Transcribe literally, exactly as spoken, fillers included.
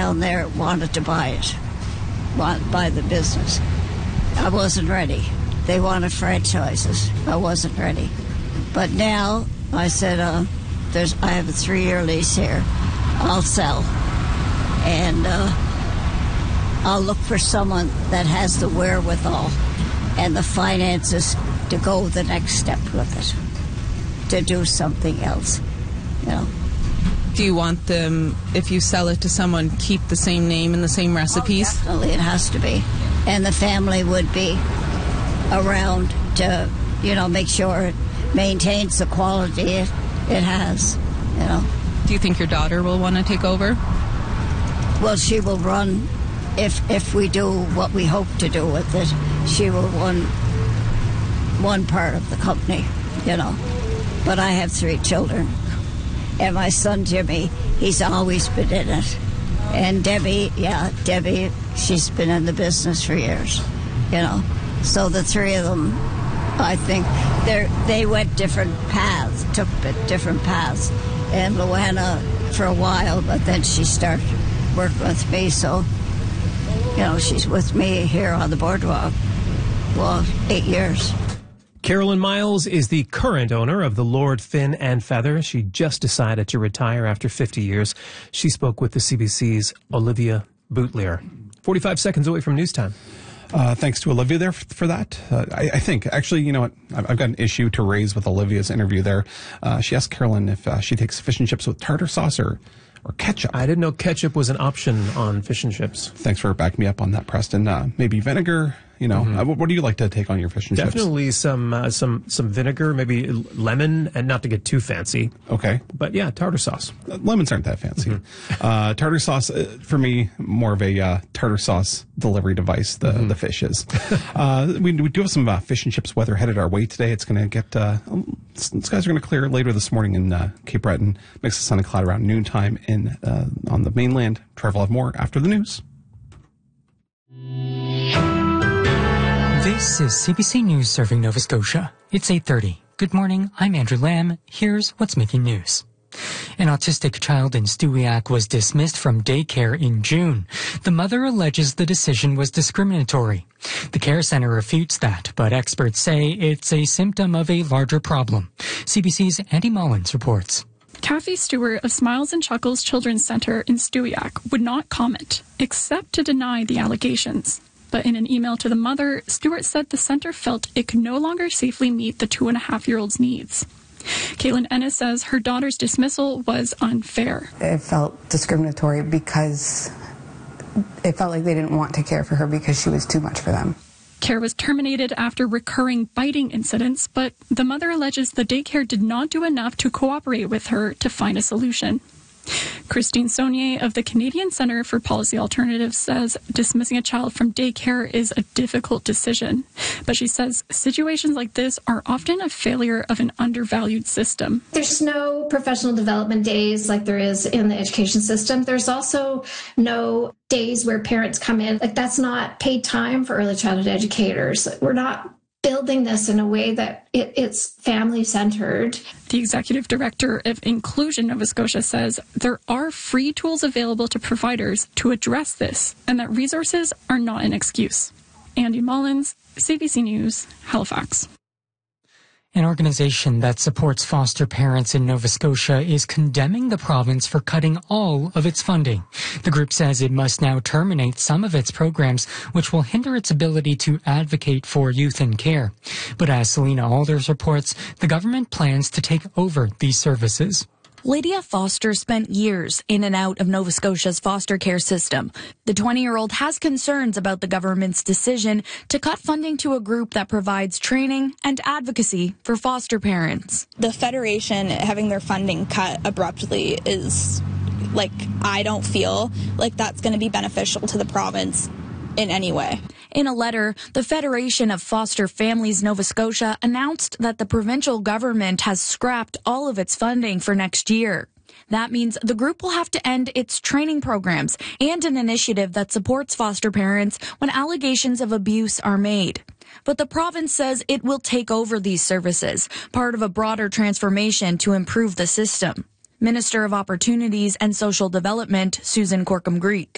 down there wanted to buy it, want buy the business. I wasn't ready. They wanted franchises. I wasn't ready. But now I said, uh, there's I have a three-year lease here. I'll sell. And uh, I'll look for someone that has the wherewithal and the finances to go the next step with it, to do something else, you know. Do you want them, if you sell it to someone, keep the same name and the same recipes? Oh, definitely, it has to be. And the family would be around to, you know, make sure it maintains the quality it, it has, you know. Do you think your daughter will want to take over? Well, she will run, if if we do what we hope to do with it, she will run one part of the company, you know. But I have three children. And my son, Jimmy, he's always been in it. And Debbie, yeah, Debbie, she's been in the business for years, you know. So the three of them, I think, they they went different paths, took different paths. And Luana for a while, but then she started working with me, so, you know, she's with me here on the boardwalk, well, eight years. Carolyn Miles is the current owner of the Lord Fin and Feather. She just decided to retire after fifty years. She spoke with the C B C's Olivia Boutlier. forty-five seconds away from news time. Uh, thanks to Olivia there for, for that. Uh, I, I think, actually, you know what? I've, I've got an issue to raise with Olivia's interview there. Uh, she asked Carolyn if uh, she takes fish and chips with tartar sauce or, or ketchup. I didn't know ketchup was an option on fish and chips. Thanks for backing me up on that, Preston. Uh, maybe vinegar. You know, mm-hmm. uh, what, what do you like to take on your fish and Definitely chips? Definitely some uh, some some vinegar, maybe lemon, and not to get too fancy. Okay. But yeah, tartar sauce. Uh, lemons aren't that fancy. Mm-hmm. Uh, tartar sauce, uh, for me, more of a uh, tartar sauce delivery device, the, mm-hmm. the fish is. uh, we, we do have some uh, fish and chips weather headed our way today. It's going to get, uh, skies are going to clear later this morning in uh, Cape Breton. Mix of sun and cloud around noontime in, uh, on the mainland. Trevor will have more after the news. This is C B C News serving Nova Scotia. It's eight thirty. Good morning, I'm Andrew Lamb. Here's what's making news. An autistic child in Stewiacke was dismissed from daycare in June. The mother alleges the decision was discriminatory. The care center refutes that, but experts say it's a symptom of a larger problem. C B C's Andy Mullins reports. Kathy Stewart of Smiles and Chuckles Children's Center in Stewiacke would not comment, except to deny the allegations. But in an email to the mother, Stewart said the center felt it could no longer safely meet the two-and-a-half-year-old's needs. Caitlin Ennis says her daughter's dismissal was unfair. It felt discriminatory because it felt like they didn't want to care for her because she was too much for them. Care was terminated after recurring biting incidents, but the mother alleges the daycare did not do enough to cooperate with her to find a solution. Christine Saunier of the Canadian Centre for Policy Alternatives says dismissing a child from daycare is a difficult decision. But she says situations like this are often a failure of an undervalued system. There's no professional development days like there is in the education system. There's also no days where parents come in. Like, that's not paid time for early childhood educators. We're not building this in a way that it, it's family-centered. The executive director of Inclusion Nova Scotia says there are free tools available to providers to address this, and that resources are not an excuse. Andy Mullins, C B C News, Halifax. An organization that supports foster parents in Nova Scotia is condemning the province for cutting all of its funding. The group says it must now terminate some of its programs, which will hinder its ability to advocate for youth in care. But as Selena Alders reports, the government plans to take over these services. Lydia Foster spent years in and out of Nova Scotia's foster care system. The twenty-year-old has concerns about the government's decision to cut funding to a group that provides training and advocacy for foster parents. The Federation having their funding cut abruptly is, like, I don't feel like that's going to be beneficial to the province in any way. In a letter, the Federation of Foster Families Nova Scotia announced that the provincial government has scrapped all of its funding for next year. That means the group will have to end its training programs and an initiative that supports foster parents when allegations of abuse are made. But the province says it will take over these services, part of a broader transformation to improve the system. Minister of Opportunities and Social Development, Susan Corkum-Greek.